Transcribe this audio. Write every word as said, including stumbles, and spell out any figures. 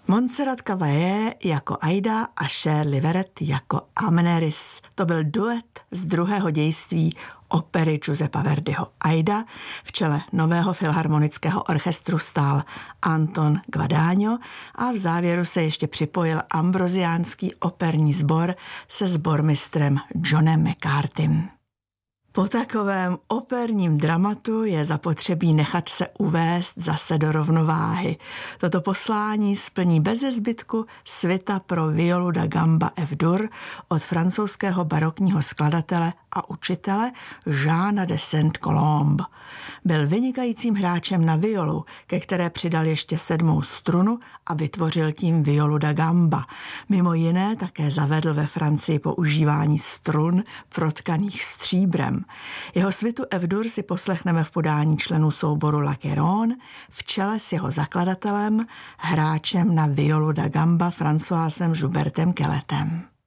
Montserrat Caballé jako Aida a Cher Liveret jako Amneris. To byl duet z druhého dějství opery Giuseppa Verdiho Aida. V čele nového filharmonického orchestru stál Anton Guadagno a v závěru se ještě připojil ambrosiánský operní sbor se sbormistrem Johnem McCartym. Po takovém operním dramatu je zapotřebí nechat se uvést zase do rovnováhy. Toto poslání splní beze zbytku svita pro violu da gamba F-dur od francouzského barokního skladatele a učitele Jeana de Saint-Colombe. Byl vynikajícím hráčem na violu, ke které přidal ještě sedmou strunu a vytvořil tím violu da gamba. Mimo jiné také zavedl ve Francii používání strun protkaných stříbrem. Jeho svitu F-dur si poslechneme v podání členů souboru L'Achéron v čele s jeho zakladatelem, hráčem na violu da gamba Françoisem Joubertem Kelletem.